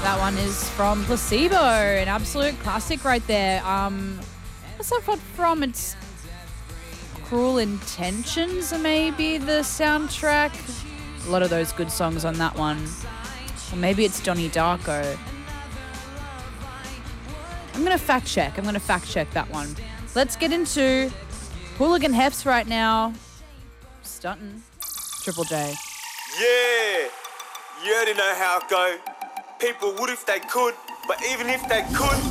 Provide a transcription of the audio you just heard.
That one is from Placebo, an absolute classic right there. What's that one from? It's Cruel Intentions, maybe the soundtrack. A lot of those good songs on that one. Or maybe it's Donnie Darko. I'm going to fact check that one. Let's get into Hooligan Hefts right now. Stuntin'. Triple J. Yeah, you already know how it go. People would if they could, but even if they could,